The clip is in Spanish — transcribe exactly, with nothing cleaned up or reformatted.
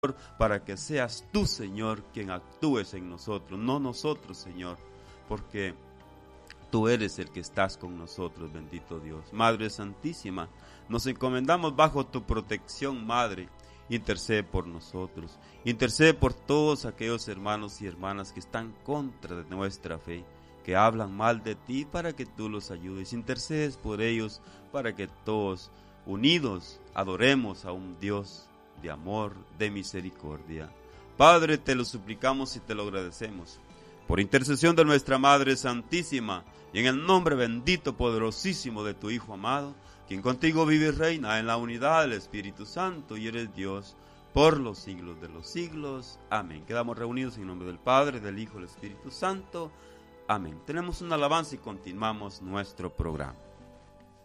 para que seas tú, Señor, quien actúes en nosotros, no nosotros, Señor, porque tú eres el que estás con nosotros, bendito Dios. Madre Santísima, nos encomendamos bajo tu protección, Madre. Intercede por nosotros, intercede por todos aquellos hermanos y hermanas que están contra de nuestra fe, que hablan mal de ti, para que tú los ayudes. Intercedes por ellos para que todos unidos adoremos a un Dios de amor, de misericordia. Padre, te lo suplicamos y te lo agradecemos, por intercesión de nuestra Madre Santísima, y en el nombre bendito, poderosísimo de tu Hijo amado, quien contigo vive y reina en la unidad del Espíritu Santo, y eres Dios por los siglos de los siglos. Amén. Quedamos reunidos en nombre del Padre, del Hijo y del Espíritu Santo. Amén. Tenemos una alabanza y continuamos nuestro programa.